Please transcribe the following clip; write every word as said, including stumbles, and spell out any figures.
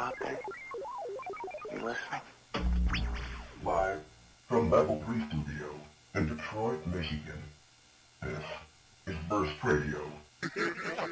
out there? You listening? Live from Level three Studio in Detroit, Michigan, this is Burst Radio.